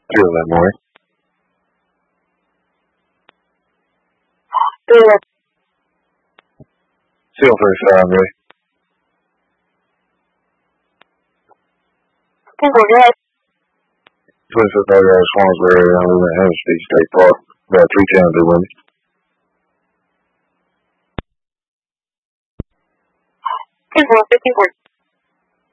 Feel that morning. Still 35, Ray. 25th out of Swansbury, I live in Hennessy State Park, about 3 towns away. Ten 54.